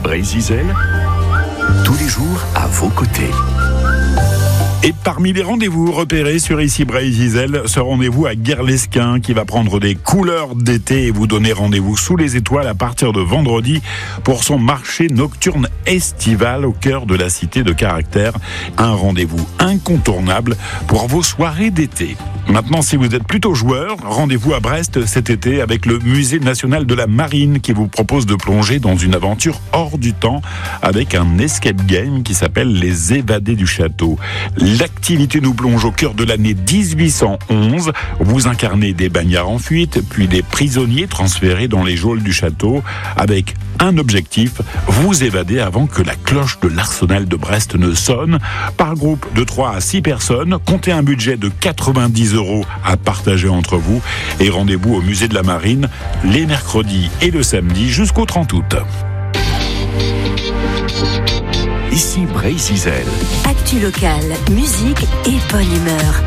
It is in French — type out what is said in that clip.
Brézizel, tous les jours à vos côtés. Et parmi les rendez-vous repérés sur Ici Brézizel, ce rendez-vous à Guerlesquin qui va prendre des couleurs d'été et vous donner rendez-vous sous les étoiles à partir de vendredi pour son marché nocturne estival au cœur de la cité de Caractère. Un rendez-vous incontournable pour vos soirées d'été. Maintenant, si vous êtes plutôt joueur, rendez-vous à Brest cet été avec le Musée national de la Marine qui vous propose de plonger dans une aventure hors du temps avec un escape game qui s'appelle Les Évadés du Château. L'activité nous plonge au cœur de l'année 1811. Vous incarnez des bagnards en fuite, puis des prisonniers transférés dans les geôles du château avec un objectif, vous évader avant que la cloche de l'arsenal de Brest ne sonne. Par groupe de 3 à 6 personnes, comptez un budget de 90 € à partager entre vous et rendez-vous au musée de la Marine les mercredis et le samedi jusqu'au 30 août. Ici Brézizel. Actu locale, musique et bonne humeur.